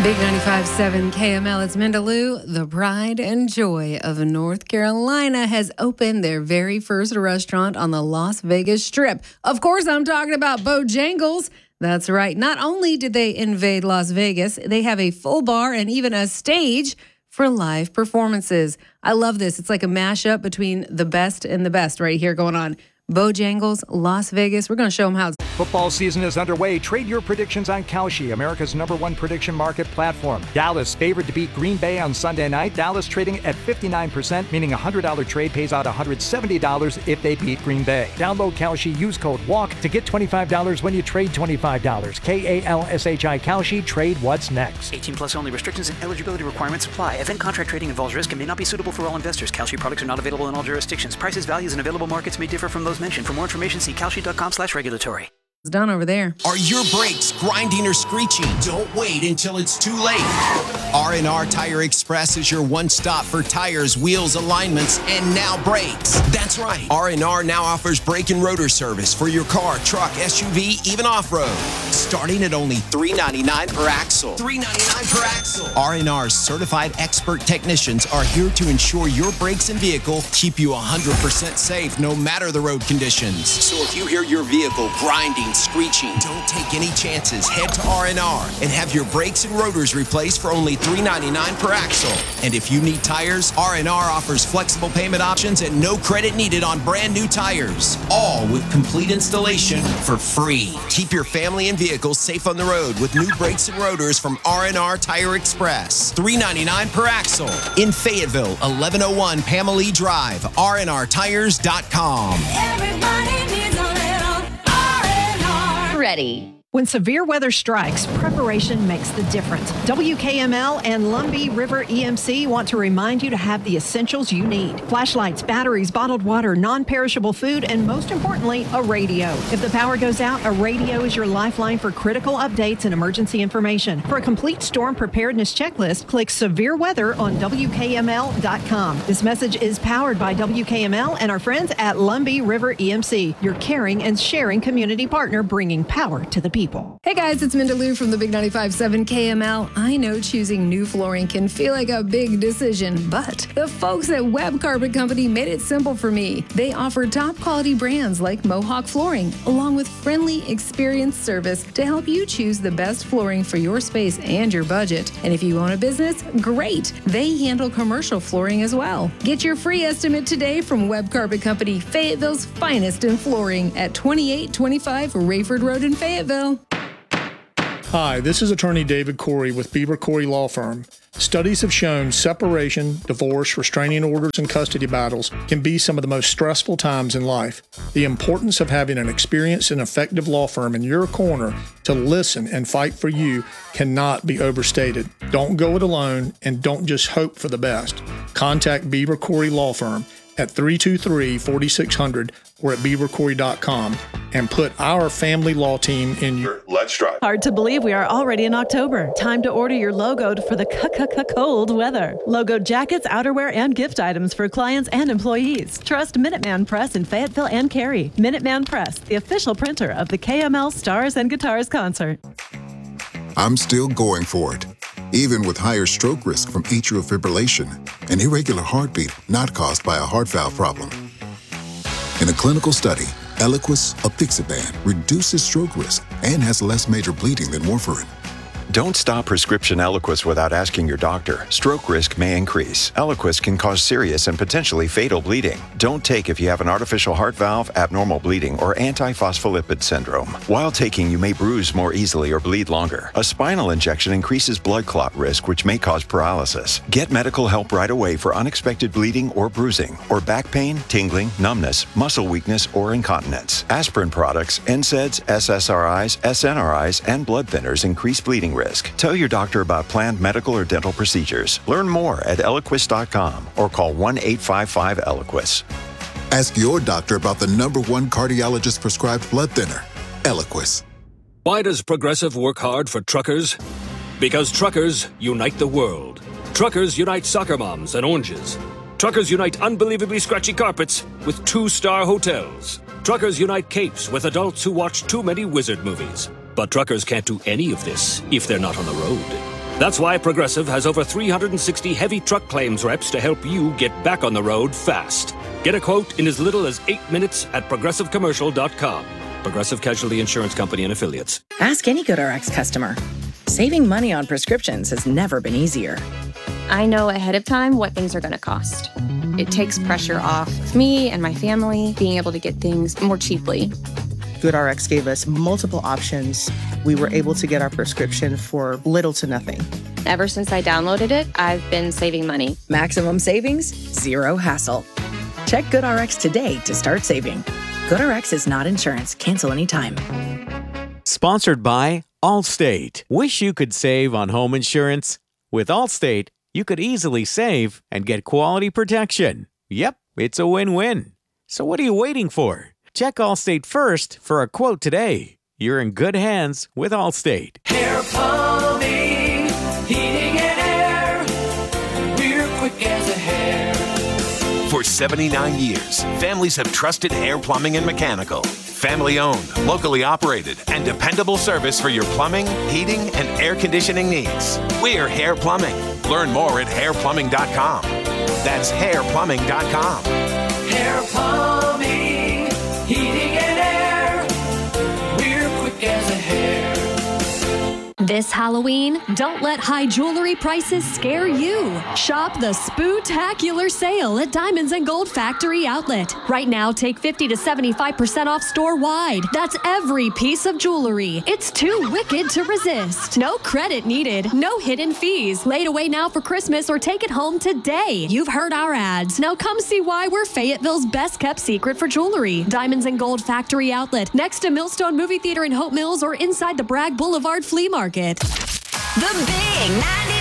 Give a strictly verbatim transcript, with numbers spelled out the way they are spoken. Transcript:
Big ninety-five point seven K M L, it's Mindaloo. The pride and joy of North Carolina has opened their very first restaurant on the Las Vegas Strip. Of course, I'm talking about Bojangles. That's right. Not only did they invade Las Vegas, they have a full bar and even a stage for live performances. I love this. It's like a mashup between the best and the best right here going on. Bojangles, Las Vegas. We're going to show them how. Football season is underway. Trade your predictions on Kalshi, America's number one prediction market platform. Dallas favored to beat Green Bay on Sunday night. Dallas trading at fifty-nine percent, meaning a one hundred dollars trade pays out one hundred seventy dollars if they beat Green Bay. Download Kalshi, use code WALK to get twenty-five dollars when you trade twenty-five dollars. K A L S H I Kalshi. Trade what's next. eighteen plus only. Restrictions and eligibility requirements apply. Event contract trading involves risk and may not be suitable for all investors. Kalshi products are not available in all jurisdictions. Prices, values, and available markets may differ from those mentioned. For more information, see kalshi.com slash regulatory. It's done over there. Are your brakes grinding or screeching? Don't wait until it's too late. R and R Tire Express is your one-stop for tires, wheels, alignments, and now brakes. That's right. R and R now offers brake and rotor service for your car, truck, S U V, even off-road. Starting at only three ninety-nine per axle. three ninety-nine per axle. R and R's certified expert technicians are here to ensure your brakes and vehicle keep you one hundred percent safe no matter the road conditions. So if you hear your vehicle grinding, screeching, don't take any chances. Head to R and R and have your brakes and rotors replaced for only three ninety-nine per axle. And if you need tires, R and R offers flexible payment options and no credit needed on brand new tires. All with complete installation for free. Keep your family and vehicles safe on the road with new brakes and rotors from R and R Tire Express. three ninety-nine per axle. In Fayetteville, eleven oh one Pamela Drive, R and R tires dot com. Everybody needs a little R and R. Ready. When severe weather strikes, preparation makes the difference. W K M L and Lumbee River E M C want to remind you to have the essentials you need. Flashlights, batteries, bottled water, non-perishable food, and most importantly, a radio. If the power goes out, a radio is your lifeline for critical updates and emergency information. For a complete storm preparedness checklist, click Severe Weather on W K M L dot com. This message is powered by W K M L and our friends at Lumbee River E M C, your caring and sharing community partner bringing power to the people. Hey guys, it's Mindaloo from the Big ninety-five point seven K M L. I know choosing new flooring can feel like a big decision, but the folks at Webb Carpet Company made it simple for me. They offer top quality brands like Mohawk Flooring, along with friendly, experienced service to help you choose the best flooring for your space and your budget. And if you own a business, great. They handle commercial flooring as well. Get your free estimate today from Webb Carpet Company, Fayetteville's finest in flooring at twenty-eight twenty-five Rayford Road in Fayetteville. Hi, this is attorney David Corey with Beaver Corey Law Firm. Studies have shown separation, divorce, restraining orders, and custody battles can be some of the most stressful times in life. The importance of having an experienced and effective law firm in your corner to listen and fight for you cannot be overstated. Don't go it alone and don't just hope for the best. Contact Beaver Corey Law Firm at three two three, four six zero zero or at beaver corey dot com and put our family law team in your Let's Drive. Hard to believe we are already in October. Time to order your logoed for the c-c-c-cold weather. Logoed jackets, outerwear, and gift items for clients and employees. Trust Minuteman Press in Fayetteville and Cary. Minuteman Press, the official printer of the K M L Stars and Guitars concert. I'm still going for it, even with higher stroke risk from atrial fibrillation, an irregular heartbeat not caused by a heart valve problem. In a clinical study, Eliquis, apixaban, reduces stroke risk and has less major bleeding than warfarin. Don't stop prescription Eliquis without asking your doctor. Stroke risk may increase. Eliquis can cause serious and potentially fatal bleeding. Don't take if you have an artificial heart valve, abnormal bleeding, or antiphospholipid syndrome. While taking, you may bruise more easily or bleed longer. A spinal injection increases blood clot risk, which may cause paralysis. Get medical help right away for unexpected bleeding or bruising, or back pain, tingling, numbness, muscle weakness, or incontinence. Aspirin products, N SAIDs, S S R Is, S N R Is, and blood thinners increase bleeding risk. Tell your doctor about planned medical or dental procedures. Learn more at eliquis dot com or call one eight five five Eliquis. Ask your doctor about the number one cardiologist prescribed blood thinner, Eliquis. Why does Progressive work hard for truckers? Because truckers unite the world. Truckers unite soccer moms and oranges. Truckers unite unbelievably scratchy carpets with two-star hotels. Truckers unite capes with adults who watch too many wizard movies. But truckers can't do any of this if they're not on the road. That's why Progressive has over three hundred sixty heavy truck claims reps to help you get back on the road fast. Get a quote in as little as eight minutes at progressive commercial dot com. Progressive Casualty Insurance Company and Affiliates. Ask any GoodRx customer. Saving money on prescriptions has never been easier. I know ahead of time what things are going to cost. It takes pressure off of me and my family being able to get things more cheaply. GoodRx gave us multiple options. We were able to get our prescription for little to nothing. Ever since I downloaded it, I've been saving money. Maximum savings, zero hassle. Check GoodRx today to start saving. GoodRx is not insurance. Cancel anytime. Sponsored by Allstate. Wish you could save on home insurance? With Allstate, you could easily save and get quality protection. Yep, it's a win-win. So what are you waiting for? Check Allstate first for a quote today. You're in good hands with Allstate. Hair plumbing, heating and air. We're quick as a hair. For seventy-nine years, families have trusted Hair Plumbing and Mechanical. Family owned, locally operated, and dependable service for your plumbing, heating, and air conditioning needs. We're Hair Plumbing. Learn more at hair plumbing dot com. That's hair plumbing dot com. Hair plumbing, heating and air. We're quick as a hair. This Halloween, don't let high jewelry prices scare you. Shop the Spooktacular sale at Diamonds and Gold Factory Outlet. Right now, take fifty to seventy-five percent off store-wide. That's every piece of jewelry. It's too wicked to resist. No credit needed. No hidden fees. Laid away now for Christmas or take it home today. You've heard our ads. Now come see why we're Fayetteville's best-kept secret for jewelry. Diamonds and Gold Factory Outlet. Next to Millstone Movie Theater in Hope Mills or inside the Bragg Boulevard Flea Market. The Big ninety